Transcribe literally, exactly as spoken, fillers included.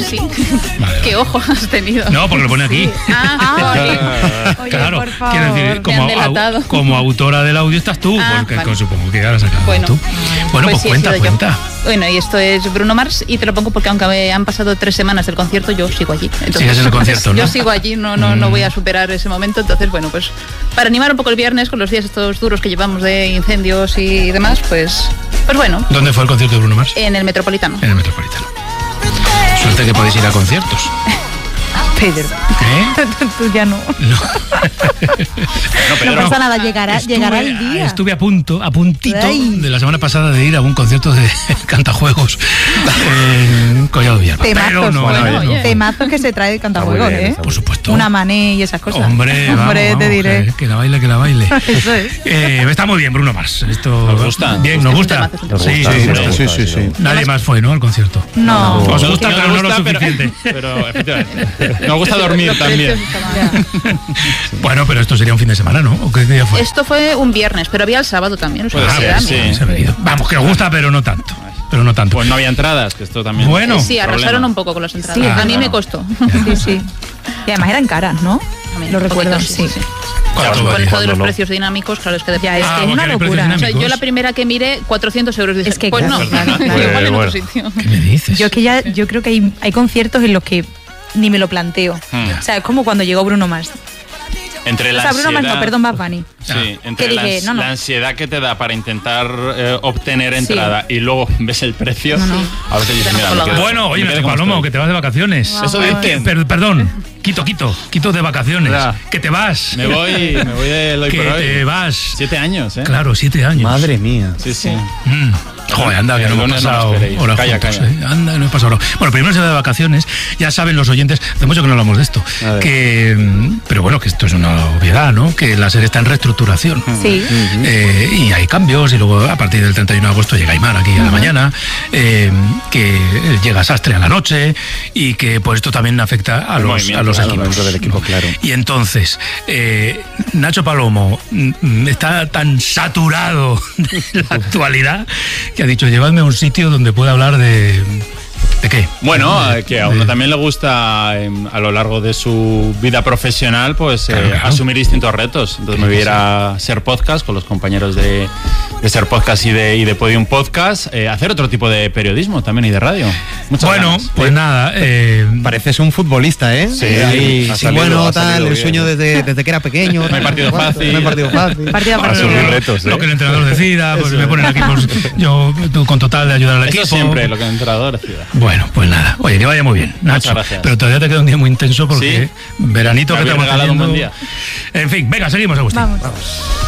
sí. Vale, ¿Qué ojo has tenido? No, porque lo pone aquí. Ah, Oye, Claro, por favor. quiero decir, como, Me han delatado. au- como autora del audio estás tú, Ah, porque vale. supongo que ahora has acabado Bueno. tú. Bueno, pues, sí, he cuenta, sido yo. cuenta. Bueno, y esto es Bruno Mars y te lo pongo porque aunque me han pasado tres semanas del concierto, yo sigo allí. Entonces, Sigues en el concierto, ¿no? Yo sigo allí, no, no, no voy a superar ese momento. Entonces, bueno, pues para animar un poco el viernes con los días estos duros que llevamos de incendios y demás, pues, pues bueno, ¿Dónde fue el concierto de Bruno Mars? en el Metropolitano. En el Metropolitano. Suerte que podéis ir a conciertos. Pedro, ¿Eh? tú ya no. No. No pasa nada, llegará, Estuve- llegará el día. Estuve a punto, a puntito Ay. de la semana pasada de ir a un concierto de cantajuegos en Collado Villalba. Temazos, Pero no, bueno, no, oye. no. Temazos que se trae el cantajuegos, bien, ¿eh? está Por supuesto. Una mané y esas cosas. Hombre, vamos, Hombre, vamos, te diré. Que, que la baile, que la baile. Eso es. Eh, está muy bien, Bruno Mars. Esto, ¿Nos gusta? Bien, ¿nos gusta? Es un temazo, es un Sí, temazo. sí, Nos sí. gusta, sí, sí, sí. Nadie más fue, ¿no? Al concierto. No. Os Nos gusta, pero no lo pero- suficiente. Pero, efectivamente, nos gusta dormir Los también. precios estaban- Bueno, pero esto sería un fin de semana, ¿no? ¿O qué día fue? Esto fue un viernes, pero había el sábado también. O sea, Puede que ser, era, sí. mira. Se ha venido. Vamos, que nos gusta, pero no tanto. Pero no tanto. Pues no había entradas, que esto también. Bueno. Sí, arrasaron Problema. un poco con las entradas. Sí, a mí claro. me costó. Sí, sí. Y además eran caras, ¿no? También, Lo un recuerdo, poquito, sí. sí. ¿Cuánto Con valía? esto de los no. precios dinámicos, claro, es que Ya, es Ah, que es porque una hay precios locura. O sea, yo dinámicos. la primera que miré, cuatrocientos euros. Dije, Es que pues claro, no, claro, claro. igual en Bueno. otro sitio. ¿Qué me dices? Yo es que ya, yo creo que hay, hay conciertos en los que ni me lo planteo. Hmm. O sea, es como cuando llegó Bruno Mars. Entre O la sea, Bruno Mars no, ansiedad- perdón, Bad Bunny. Sí, entre Que la, dije, no, no. la ansiedad que te da para intentar eh, obtener Sí. entrada y luego ves el precio, No, no. a veces dices, mira, me quedo- Bueno, oye, me quedo Nacho como Palomo, estoy. que te vas de vacaciones. Eso Eh, dicen. per- perdón, quito, quito, quito de vacaciones. Ya. Que te vas. Me voy, me voy de hoy que por hoy. te vas. Siete años, ¿eh? Claro, siete años. Madre mía. Sí, sí. Mm. Joder, anda, que El no hemos lunes no pasado nos esperéis. horas Calla, juntos, calla. ¿eh? Anda, que no hemos pasado horas. Bueno, primero se va de vacaciones. Ya saben los oyentes, hace mucho que no hablamos de esto. A ver. Que, mm, pero bueno, que esto es una obviedad, ¿no? Que la serie está en reestructuración. Sí. Eh, y hay cambios y luego a partir del treinta y uno de agosto llega Aymar aquí a la mañana, eh, que llega Sastre a la noche y que pues esto también afecta a El los, movimiento, a los claro, equipos. dentro del equipo, claro. Y entonces, eh, Nacho Palomo mm, está tan saturado de la actualidad que ha dicho, llevadme a un sitio donde pueda hablar de... ¿De qué? Bueno, De- eh, que a uno de- también le gusta eh, a lo largo de su vida profesional pues eh, Claro, claro. asumir distintos retos. Entonces me voy a ir a Ser Podcast con los compañeros de, de Ser Podcast y de, y de Podium Podcast, eh, hacer otro tipo de periodismo también y de radio. Muchas Bueno, ganas. pues nada, eh, Pareces un futbolista, ¿eh? Sí, ahí, ha sí, salido- bueno, ha tal, salido el bien. sueño desde, desde que era pequeño. No hay tal, partido cual, fácil. No hay partido fácil. Partida Para para asumir todo. retos, ¿eh? lo que el entrenador decida, pues me ponen aquí, pues, yo tú, con total de ayudar al Eso equipo. siempre, lo que el entrenador decida. Bueno, pues nada. Oye, que vaya muy bien, Nacho. gracias. Pero todavía te queda un día muy intenso porque Sí. veranito Me que te habéis estamos regalado un teniendo. buen día. En fin, venga, seguimos, Agustín. Vamos. Vamos.